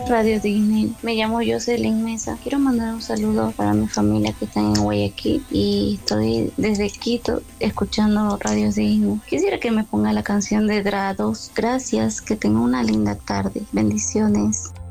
Radio Disney. Me llamo Jocelyn Mesa. Quiero mandar un saludo para mi familia que está en Guayaquil y estoy desde Quito escuchando Radio Disney. Quisiera que me ponga la canción de Drados. Gracias, que tenga una linda tarde. Bendiciones.